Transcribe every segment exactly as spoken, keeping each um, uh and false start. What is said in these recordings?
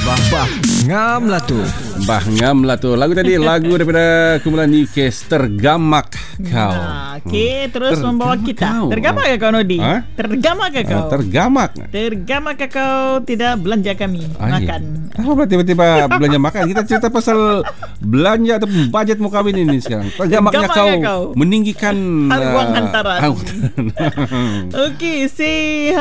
Bah, ngam lah tu. Bah ngam lah tu. Lagu tadi lagu daripada kumpulan Newcastle, Tergamak Kau. Nah, okey, terus Tergamak membawa kita. kau. Tergamak ke kau, Nodi? Ha? Tergamak ke kau? Ah, Tergamak. Tergamak ke kau tidak belanja kami Ah, makan? Apa pula tiba-tiba belanja makan? Kita cerita pasal belanja ataupun budget mau kawin ini sekarang. Tergamaknya kau, Tergamaknya kau. meninggikan Uang ah, hantaran. Okey, si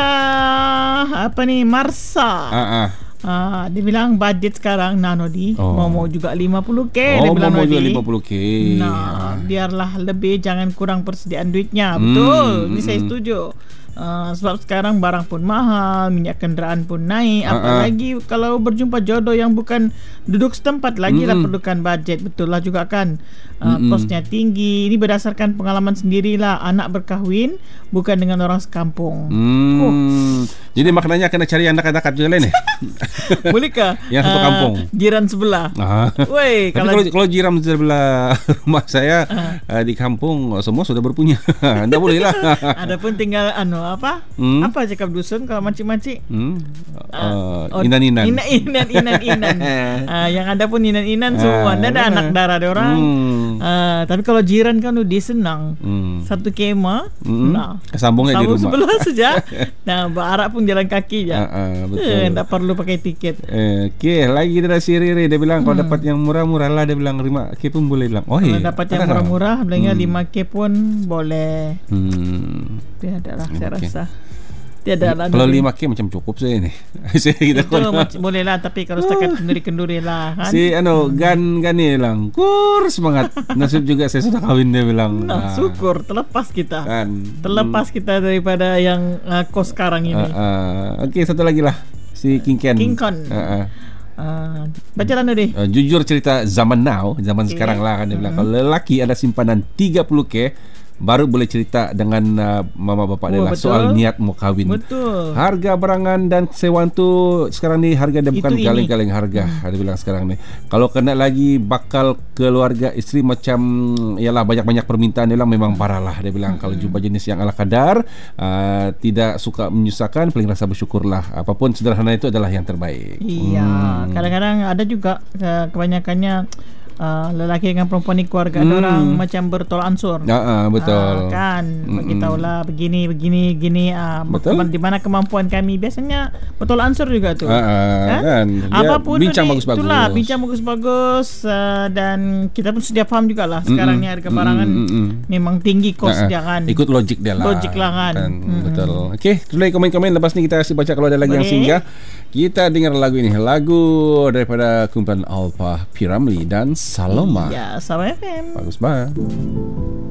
ha, apa ni Marsa. Ah, ah. Ah, dia bilang budget sekarang Nanodi Oh. mau mau juga lima puluh k dia Oh, bilang mau Nodi. juga lima puluh k. Nah, biarlah lebih, jangan kurang persediaan duitnya. Betul. Hmm, Ini saya hmm. setuju. Uh, sebab sekarang barang pun mahal, minyak kenderaan pun naik. Uh-uh. Apalagi kalau berjumpa jodoh yang bukan duduk setempat, lagi lah Mm-mm. perlukan budget. Betul lah juga kan. Uh, Mm-mm. kosnya tinggi. Ini berdasarkan pengalaman sendirilah. Anak berkahwin bukan dengan orang sekampung. Hmm. Oh. Jadi maknanya kena cari yang dekat-dekat juga lain eh? Bolehkah? Yang satu Ah, kampung. Jiran sebelah. Ah. Woi, Tapi kalau kalau jiran sebelah rumah saya uh, di kampung semua sudah berpunya. Anda boleh lah. Adapun tinggal anu apa? Hmm. Apa cakap dusun kalau macik-macik? Hmm. Ah, Uh, inan-inan. Inan inan inan inan. Ah, yang ada pun inan inan semua. Ah, Anda ada mana? anak darah dia orang. Hmm. Ah, tapi kalau jiran kan dia senang. Hmm. Satu kemah. Hmm. Nah, Kesambungnya di sambung rumah. sebelah saja. Nah, berharap pun jalan kaki je. Ah, ah, betul. Eh, tak perlu pakai tiket. Eh, okay, lagi dari si Riri dia bilang kalau dapat yang murah-murah lah, dia bilang lima K pun boleh bilang. Oh, Kalau iya. dapat yang Ada tak? murah-murah, bilangnya Hmm. lima k pun boleh. Hmm. Tiada lah, saya Okey. rasa. Tiada lah. Kalau Nuri. lima K macam cukup saya ni. Saya kita Itu macam boleh lah, tapi kalau setakat kenduri-kenduri lah kan. si ano gan gan ni bilang kur semangat. Nasib juga saya sudah kahwin, dia bilang. Nah, Ah, syukur terlepas kita. kan. Terlepas kita daripada yang uh, kos sekarang ini. Uh, uh, Okey, satu lagi lah si King Ken. King Kon. Uh, uh. Uh, baca lah Nuri. Uh, jujur cerita zaman now, zaman Okey. sekarang lah kan dia bilang. Mm-hmm. Kalau lelaki ada simpanan tiga puluh K baru boleh cerita dengan uh, mama bapak dia Oh, lah betul. soal niat mau kahwin. Betul. Harga barangan dan sewaan tu sekarang ni harga dia bukan Itu ini. kaleng-kaleng harga. Hmm. Dia bilang sekarang ni. Kalau kena lagi bakal keluarga isteri macam ialah banyak-banyak permintaan, dia bilang memang parah lah. Dia bilang hmm. kalau jumpa jenis yang ala kadar, uh, tidak suka menyusahkan, paling rasa bersyukurlah. Apapun sederhana itu adalah yang terbaik. Iya, Hmm. kadang-kadang ada juga uh, kebanyakannya uh, lelaki dengan perempuan ni keluarga Hmm. orang macam bertolak ansur. Ya, uh, betul. Ah, kan Mm-mm. bagi tahulah begini begini begini ah, Betul. di mana kemampuan kami, biasanya bertolak ansur juga tu. Uh, uh, Kan? kan. Dia Apapun bincang tu di- bagus-bagus. itulah bincang bagus-bagus uh, dan kita pun sedia faham jugalah sekarang Mm-mm. ni harga barangan Mm-mm. memang tinggi kos Ah, ah. dia kan. Ikut logik dia lah. Logik lah kan. Mm-mm. Betul. Okey, tulis komen-komen, lepas ni kita kasih baca kalau ada lagi yang Boleh. singgah. Kita dengar lagu ini, lagu daripada kumpulan Alpha Piramli dan Saloma. Ya, Sabah F M. Bagus banget.